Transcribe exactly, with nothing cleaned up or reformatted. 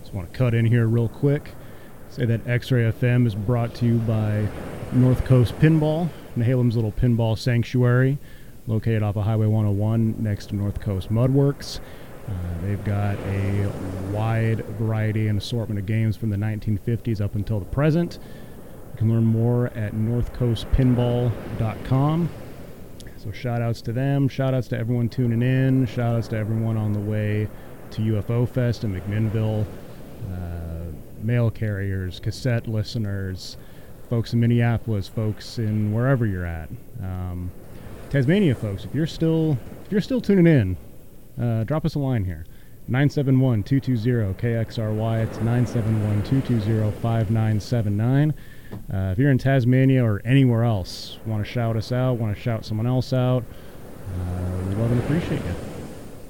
Just want to cut in here real quick. Say that X-Ray F M is brought to you by North Coast Pinball, Nehalem's little pinball sanctuary, located off of Highway one oh one next to North Coast Mudworks. Uh, they've got a wide variety and assortment of games from the nineteen fifties up until the present. You can learn more at north coast pinball dot com. So shout outs to them, shout outs to everyone tuning in, shout outs to everyone on the way to U F O Fest in McMinnville, uh, mail carriers, cassette listeners, folks in Minneapolis, folks in wherever you're at. Um, Tasmania folks, if you're still if you're still tuning in, uh, drop us a line here. nine seven one, two two zero, K X R Y. It's nine seven one, two two zero, five nine seven nine. Uh, if you're in Tasmania or anywhere else, want to shout us out, want to shout someone else out, uh, we love and appreciate you.